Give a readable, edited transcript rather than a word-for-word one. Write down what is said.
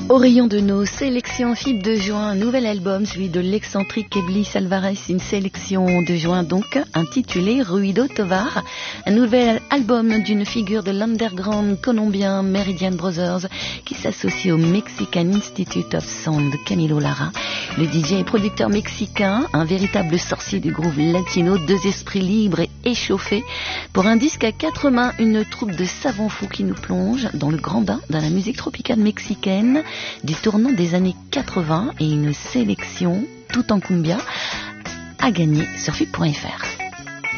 Au rayon de nos sélections FIB de juin, un nouvel album, celui de l'excentrique Eblis Alvarez, une sélection de juin donc intitulée Ruido Tovar, un nouvel album d'une figure de l'underground colombien Meridian Brothers qui s'associe au Mexican Institute of Sound de Camilo Lara. Le DJ et producteur mexicain, un véritable sorcier du groove latino, deux esprits libres et échauffés. Pour un disque à quatre mains, une troupe de savants fous qui nous plonge dans le grand bain de la musique tropicale mexicaine du tournant des années 80 et une sélection tout en cumbia à gagner sur FIB.fr.